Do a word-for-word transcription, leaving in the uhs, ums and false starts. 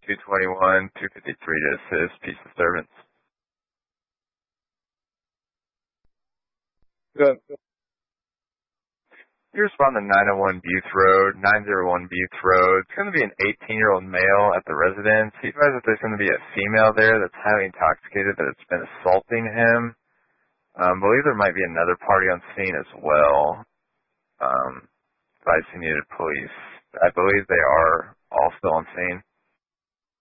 two twenty-one, two fifty-three to assist. Peace disturbance. Good. You respond to nine oh one Butte Road, nine oh one Butte Road. It's going to be an eighteen-year-old male at the residence. He advised that there's going to be a female there that's highly intoxicated that has been assaulting him. Um, I believe there might be another party on scene as well. Um, advice he needed police. I believe they are all still on scene.